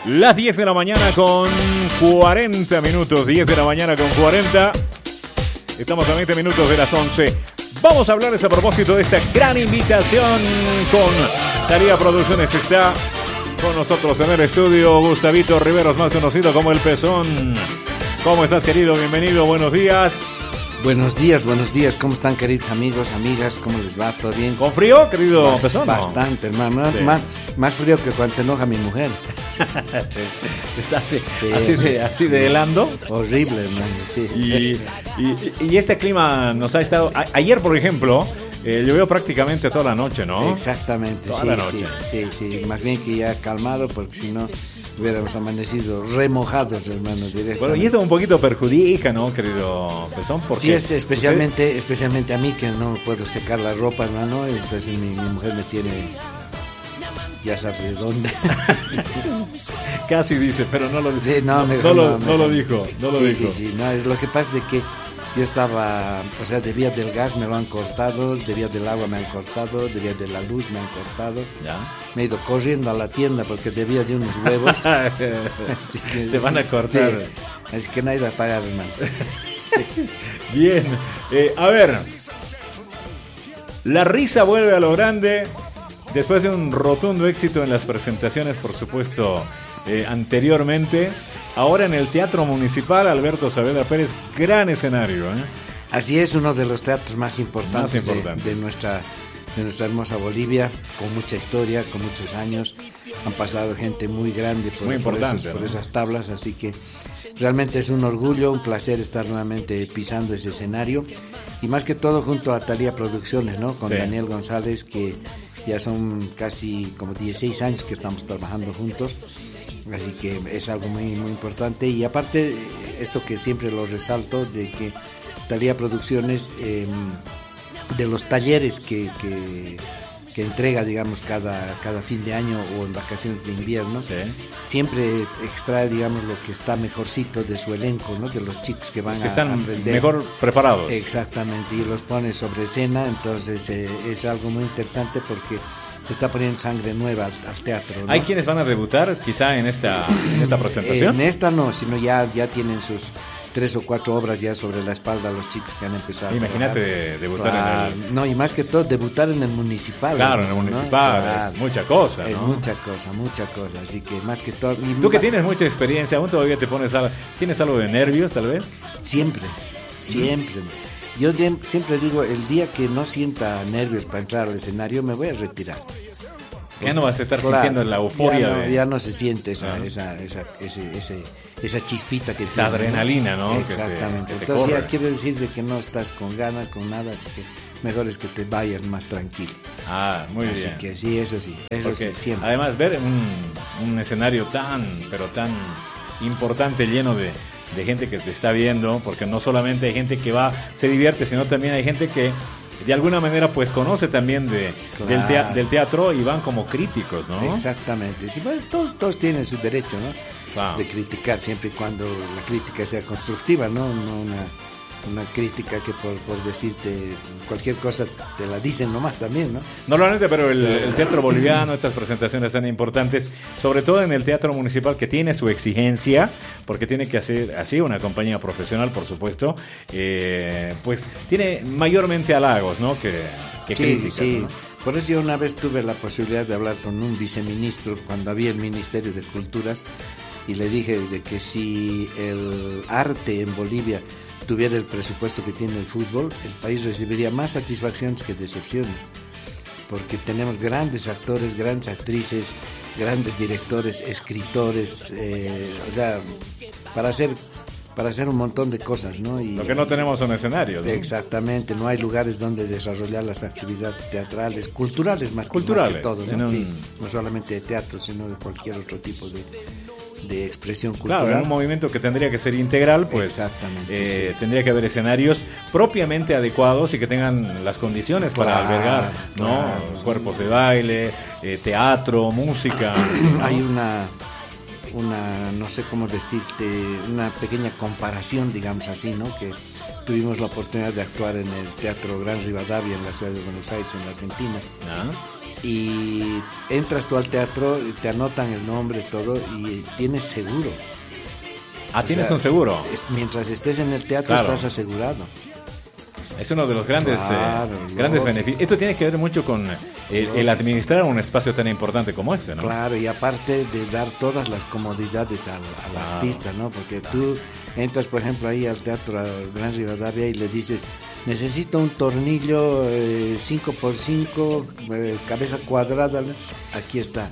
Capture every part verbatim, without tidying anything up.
Las diez de la mañana con cuarenta minutos, diez de la mañana con cuarenta. Estamos a veinte minutos de las once. Vamos a hablarles a propósito de esta gran invitación con Thalía Producciones. Está con nosotros en el estudio Gustavito Riveros, más conocido como El Pezón. ¿Cómo estás, querido? Bienvenido, buenos días. Buenos días, buenos días. ¿Cómo están, queridos amigos, amigas? ¿Cómo les va? ¿Todo bien? ¿Con frío, querido Bast- Pezón? ¿No? Bastante, hermano. Sí. Más, más frío que cuando se enoja mi mujer. Está así, Sí. así, de, así de helando. Horrible, hermano, sí. Y, y, y este clima nos ha estado... A, ayer, por ejemplo, eh, llovió prácticamente toda la noche, ¿no? Exactamente, Toda sí, la noche. sí, sí, sí. Más bien que ya calmado, porque si no hubiéramos amanecido remojados, hermano, directamente. Bueno, y esto un poquito perjudica, ¿no, querido Pezón? Porque Sí, es especialmente, especialmente a mí, que no puedo secar la ropa, hermano. Entonces mi, mi mujer me tiene... Ya sabes de dónde. Casi dice, pero no lo dice. Sí, no, no, mejor lo, no, no lo mejor. dijo, no lo sí, dijo. Sí, sí, no, es lo que pasa de que yo estaba, o sea, de vía del gas me lo han cortado, de vía del agua me han cortado, de vía de la luz me han cortado. ¿Ya? Me he ido corriendo a la tienda porque debía de unos huevos. Te van a cortar. Sí, así que no hay de pagar, hermano. Bien, eh, a ver. La risa vuelve a lo grande. Después de un rotundo éxito en las presentaciones, por supuesto, eh, anteriormente, ahora en el Teatro Municipal Alberto Saavedra Pérez, gran escenario, ¿eh? Así es, uno de los teatros más importantes, Más importantes. De, de nuestra de nuestra hermosa Bolivia, con mucha historia, con muchos años. Han pasado gente muy grande por, Muy por importante, esos- por ¿no? esas tablas, así que realmente es un orgullo, un placer estar nuevamente pisando ese escenario, y más que todo junto a Thalía Producciones, ¿no? Con Sí. Daniel González, que ya son casi como dieciséis años que estamos trabajando juntos, así que es algo muy, muy importante. Y aparte, esto que siempre lo resalto, de que Thalía Producciones, eh, de los talleres que, que, que entrega, digamos, cada, cada fin de año o en vacaciones de invierno, Sí. siempre extrae, digamos, lo que está mejorcito de su elenco, ¿no? De los chicos que van Que a están aprender. mejor preparados. Exactamente, y los pone sobre escena, entonces eh, es algo muy interesante porque se está poniendo sangre nueva al, al teatro, ¿no? ¿Hay quienes van a debutar quizá en esta, en esta presentación? En esta no, sino ya, ya tienen sus tres o cuatro obras ya sobre la espalda los chicos que han empezado. Imagínate a trabajar. debutar Claro, en el... No, y más que todo, debutar en el municipal. Claro, en el ¿no? municipal, Claro. es mucha cosa, Es ¿no? mucha cosa, mucha cosa, así que más que todo... y Tú que ma- tienes mucha experiencia, aún todavía te pones algo... ¿Tienes algo de nervios, tal vez? Siempre, siempre. Yo de- siempre digo, el día que no sienta nervios para entrar al escenario, me voy a retirar. Ya no vas a estar Claro, sintiendo la euforia ya no, de... ya no se siente esa, Ah. esa, esa, ese, ese, esa chispita que Esa tiene, adrenalina, ¿no? Que te- Exactamente. que te Entonces corre. ya quiere decir de que no estás con ganas, con nada, así que mejor es que te vayas más tranquilo. Ah, muy así bien. que sí, eso sí, eso Porque sí, siempre. además ver un, un escenario tan, pero tan importante, lleno de, de gente que te está viendo, porque no solamente hay gente que va, se divierte, sino también hay gente que de alguna manera pues conoce también de, del, tea- Claro. del teatro y van como críticos, ¿no? Exactamente. Sí, bueno, todos, todos tienen su derecho, ¿no? Claro. De criticar, siempre y cuando la crítica sea constructiva, ¿no? No una, una crítica que por, por decirte cualquier cosa te la dicen nomás también, ¿no? Normalmente, pero el, el teatro boliviano, estas presentaciones tan importantes, sobre todo en el teatro municipal, que tiene su exigencia, porque tiene que hacer así una compañía profesional, por supuesto, eh, pues tiene mayormente halagos, ¿no? Que, que Sí, críticas, sí. ¿no? Por eso yo una vez tuve la posibilidad de hablar con un viceministro cuando había el Ministerio de Culturas, y le dije de que si el arte en Bolivia tuviera el presupuesto que tiene el fútbol, el país recibiría más satisfacciones que decepciones, porque tenemos grandes actores, grandes actrices, grandes directores, escritores, eh, o sea, para hacer para hacer un montón de cosas, ¿no? Y, Lo que no tenemos son escenarios, ¿no? Exactamente, no hay lugares donde desarrollar las actividades teatrales, culturales más, Culturales, más que todo, en ¿no? un- Sí, no solamente de teatro, sino de cualquier otro tipo de, de expresión Claro, cultural. en un movimiento que tendría que ser integral, pues Exactamente, eh, sí. tendría que haber escenarios propiamente adecuados y que tengan las condiciones para Claro, albergar, ¿no? claro. Cuerpos de baile, eh, teatro, música. ¿no? Hay una, una, no sé cómo decirte, una pequeña comparación, digamos así, ¿no? Que tuvimos la oportunidad de actuar en el Teatro Gran Rivadavia en la ciudad de Buenos Aires, en la Argentina. ¿Ah? y entras tú al teatro, te anotan el nombre, todo, y tienes seguro. Ah, O ¿tienes sea, un seguro? es- mientras estés en el teatro, Claro. estás asegurado. Es uno de los grandes, Claro, eh, grandes no. beneficios. Esto tiene que ver mucho con el, el administrar un espacio tan importante como este, ¿no? Claro, y aparte de dar todas las comodidades al, al Claro. artista, ¿no? Porque tú entras, por ejemplo, ahí al Teatro al Gran Rivadavia y le dices, necesito un tornillo eh, cinco por cinco, eh, cabeza cuadrada, ¿no? Aquí está.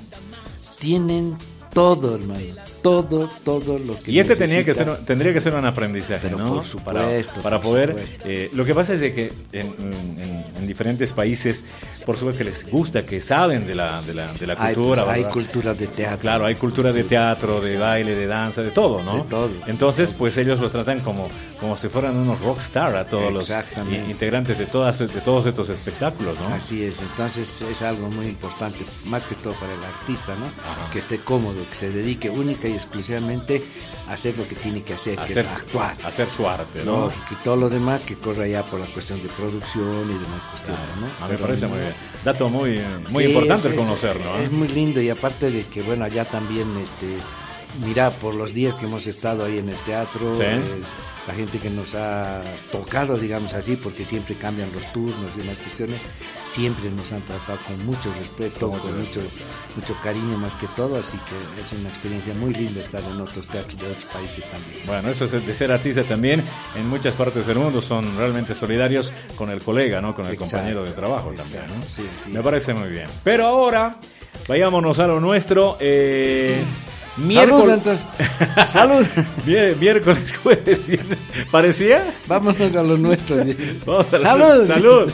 Tienen todo, hermano. Todo, todo lo que Y este tenía que necesita. ser, tendría que ser un aprendizaje, Pero ¿no? por supuesto, para, para por poder. supuesto. Eh, lo que pasa es de que en, en- en diferentes países, por supuesto que les gusta, que saben de la, de la, de la Hay, cultura. pues, hay ¿verdad? cultura de teatro. Claro, hay cultura de teatro, de baile, de danza, de todo, ¿no? De todo. Entonces, pues ellos los tratan como, como si fueran unos rockstar a todos los Exactamente. i- integrantes de todas de todos estos espectáculos, ¿no? Así es, entonces es algo muy importante, más que todo para el artista, ¿no? Ajá. Que esté cómodo, que se dedique única y exclusivamente a hacer lo que tiene que hacer, que Hacer, es actuar. hacer su arte, ¿no? ¿no? Que todo lo demás que corra ya por la cuestión de producción y demás cuestiones, Claro, ¿no? a mí me Pero parece no- muy bien. Dato muy, muy Sí, importante es- el es- conocer, ¿no? Es muy lindo y aparte de que, bueno, allá también, este, mira, por los días que hemos estado ahí en el teatro, Sí. eh, la gente que nos ha tocado, digamos así, porque siempre cambian los turnos y demás cuestiones, siempre nos han tratado con mucho respeto, Con con mucho mucho, mucho cariño más que todo, así que es una experiencia muy linda estar en otros teatros de otros países también. Bueno, eso es de ser artista también. En muchas partes del mundo son realmente solidarios con el colega, ¿no? Con el Exacto, compañero de trabajo también, ¿no? exacto, sí, sí. Me parece muy bien. Pero ahora, vayámonos a lo nuestro. Eh, Salud, miércoles, entonces. Salud. Mier- miércoles, jueves, viernes. ¿Parecía? Vámonos a lo nuestro. Vamos a la- Salud. Salud.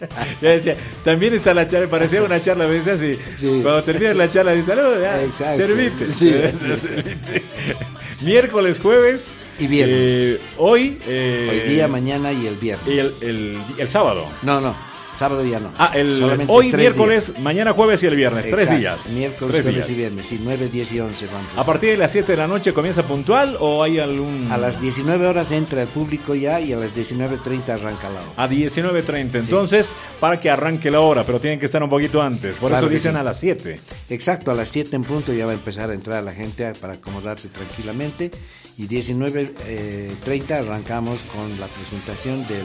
Ya decía, también está la charla, parecía una charla a veces así. Sí. Cuando termina la charla de salud, ya, Exacto. servite. Sí. Servite. Miércoles, jueves Y viernes. eh, hoy. eh, Hoy día, mañana y el viernes. Y el, el, el sábado. No, no, sábado ya no. Ah, el, Solamente hoy tres miércoles, días. mañana jueves y el viernes. Tres Exacto, días. Miércoles, Tres jueves días. y viernes. Sí, nueve, diez y once vamos. A partir de las siete de la noche comienza puntual o hay algún. A las diecinueve horas entra el público ya y a las diecinueve treinta arranca la hora. A diecinueve treinta. Entonces, para que arranque la hora, pero tienen que estar un poquito antes. Por Claro eso que dicen sí. a las siete. Exacto, a las siete en punto ya va a empezar a entrar la gente para acomodarse tranquilamente. Y diecinueve treinta arrancamos con la presentación del,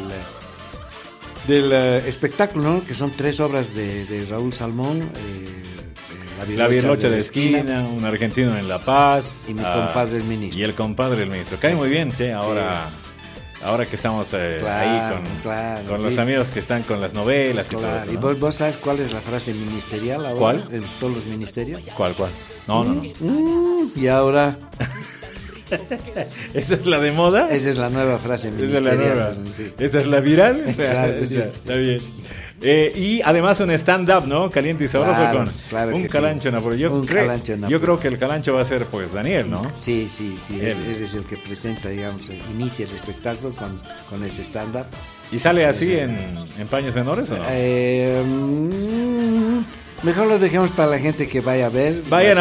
del eh, espectáculo, ¿no? Que son tres obras de, de Raúl Salmón. eh, eh, La Birlocha de esquina, un argentino en La Paz. Y mi ah, compadre el ministro. Y el compadre el ministro. Cae muy bien, che, ahora. Ahora que estamos eh, Claro, ahí con, claro, con sí. los amigos que están con las novelas y todo Claro, eso. ¿y ¿no? vos, vos sabes cuál es la frase ministerial ahora? ¿Cuál? En todos los ministerios. ¿Cuál, cuál? No, no, no. Mm, y ahora, ¿Esa es la de moda? esa es la nueva frase Esa es la ministerial. nueva. Sí. ¿Esa es la viral? Exacto, sí. Ya, está bien. Eh, y además un stand-up, ¿no? Caliente y sabroso Claro, con claro un que calancho sí. Napoli. Yo, Un creo, calancho yo Napoli. creo que el calancho va a ser, pues, Daniel, ¿no? Sí, sí, sí, Él. él, él es el que presenta, digamos, eh, inicia el espectáculo con, con ese stand-up. ¿Y sale así en, en paños menores o no? Eh, mm, mejor lo dejemos para la gente que vaya a ver. Vayan